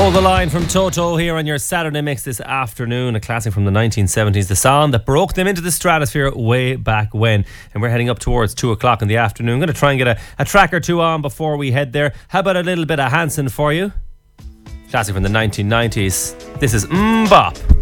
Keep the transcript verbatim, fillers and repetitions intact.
Hold the Line from Toto here on your Saturday mix this afternoon. A classic from the nineteen seventies, the song that broke them into the stratosphere way back when. And we're heading up towards two o'clock in the afternoon. I'm going to try and get a, a track or two on before we head there. How about a little bit of Hanson for you? Classic from the nineteen nineties. This is MMMBop.